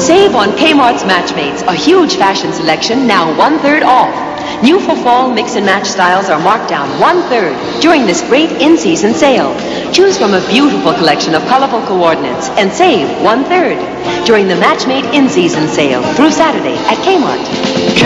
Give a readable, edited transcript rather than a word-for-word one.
Save on Kmart's Matchmates, a huge fashion selection, now 1/3 off. New for fall mix and match styles are marked down 1/3 during this great in-season sale. Choose from a beautiful collection of colorful coordinates and save 1/3 during the Matchmate in-season sale through Saturday at Kmart.